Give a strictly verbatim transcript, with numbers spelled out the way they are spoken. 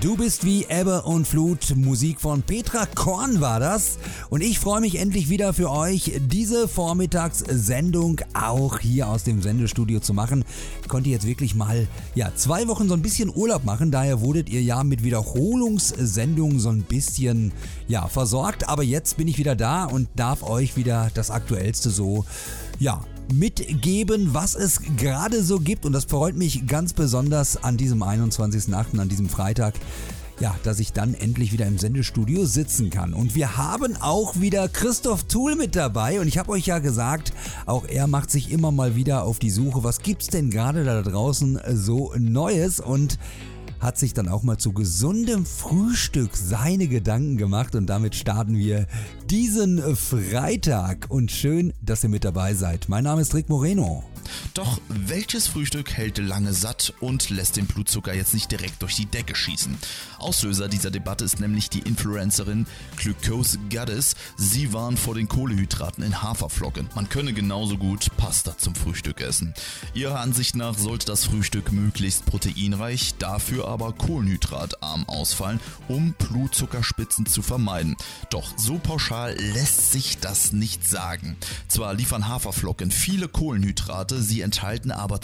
Du bist wie Ebbe und Flut, Musik von Petra Korn war das. Und ich freue mich endlich wieder für euch, diese Vormittagssendung auch hier aus dem Sendestudio zu machen. Ich konnte jetzt wirklich mal ja, zwei Wochen so ein bisschen Urlaub machen, daher wurdet ihr ja mit Wiederholungssendungen so ein bisschen ja, versorgt. Aber jetzt bin ich wieder da und darf euch wieder das Aktuellste so ja, mitgeben, was es gerade so gibt, und das freut mich ganz besonders an diesem einundzwanzigsten achten, an diesem Freitag, ja, dass ich dann endlich wieder im Sendestudio sitzen kann. Und wir haben auch wieder Christoph Thuhl mit dabei, und ich habe euch ja gesagt, auch er macht sich immer mal wieder auf die Suche, was gibt's denn gerade da draußen so Neues, und hat sich dann auch mal zu gesundem Frühstück seine Gedanken gemacht, und damit starten wir diesen Freitag, und schön, dass ihr mit dabei seid. Mein Name ist Rick Moreno. Doch welches Frühstück hält lange satt und lässt den Blutzucker jetzt nicht direkt durch die Decke schießen? Auslöser dieser Debatte ist nämlich die Influencerin Glucose Goddess. Sie warnt vor den Kohlenhydraten in Haferflocken. Man könne genauso gut Pasta zum Frühstück essen. Ihrer Ansicht nach sollte das Frühstück möglichst proteinreich, dafür aber kohlenhydratarm ausfallen, um Blutzuckerspitzen zu vermeiden. Doch so pauschal lässt sich das nicht sagen. Zwar liefern Haferflocken viele Kohlenhydrate, sie enthalten aber